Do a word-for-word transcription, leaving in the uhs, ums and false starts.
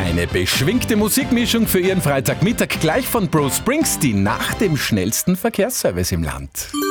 Eine beschwingte Musikmischung für Ihren Freitagmittag gleich von Bruce Springsteen nach dem schnellsten Verkehrsservice im Land.